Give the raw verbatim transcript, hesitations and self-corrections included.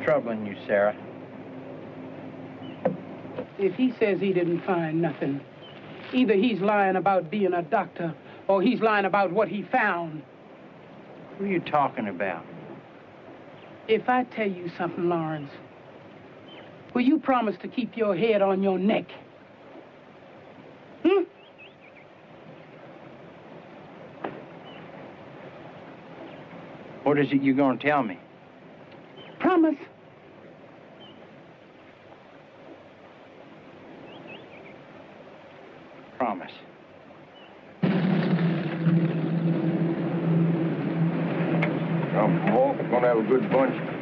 troubling you, Sarah? If he says he didn't find nothing, either he's lying about being a doctor or he's lying about what he found. Who are you talking about? If I tell you something, Lawrence, will you promise to keep your head on your neck? Hmm? What is it you're going to tell me? Promise. Promise. Come, Paul. We're gonna have a good bunch.